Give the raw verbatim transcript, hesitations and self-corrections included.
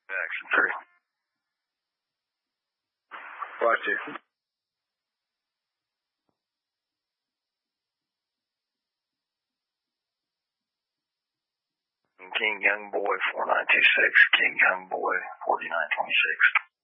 Action three. Watch it. King Young Boy four nine two six, King Young Boy forty-nine twenty-six.